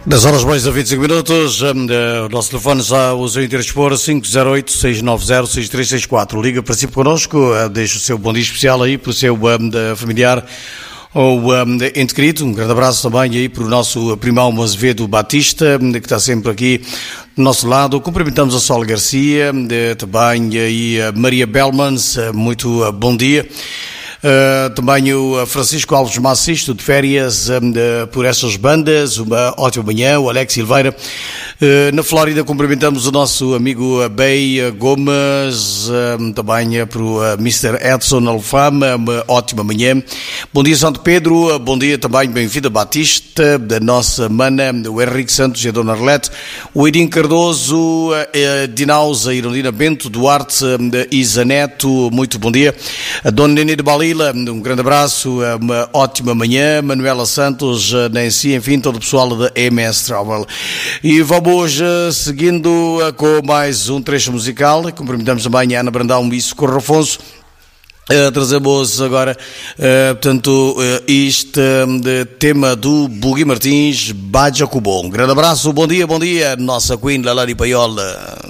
10 horas mais a 25 minutos, o nosso telefone já usa o interdispor 508-690-6364. Liga, participe connosco, deixe o seu bom dia especial aí para o seu familiar ou ente querido. Um grande abraço também aí para o nosso primão Azevedo Batista, que está sempre aqui do nosso lado. Cumprimentamos a Sol Garcia, também aí a Maria Belmans, muito bom dia. Também o Francisco Alves Macisto, de férias por essas bandas, uma ótima manhã. O Alex Silveira, na Flórida, cumprimentamos o nosso amigo Bey Gomes, também para o Mr. Edson Alfama, uma ótima manhã. Bom dia, Santo Pedro, bom dia também, bem-vindo a Batista, da nossa mana, o Henrique Santos e a Dona Arlete, o Edinho Cardoso, a Dinausa, a Irondina Bento, Duarte e Zaneto, muito bom dia. A Dona Nenê de Bali, um grande abraço, uma ótima manhã. Manuela Santos, Nancy, enfim, todo o pessoal da MS Travel. E vamos seguindo com mais um trecho musical. Cumprimentamos também a Ana Brandão e Socorro Afonso. Trazemos agora, portanto, este tema do Bugui Martins, Baja Cubo. Um grande abraço, bom dia, nossa Queen Lalari Paiola.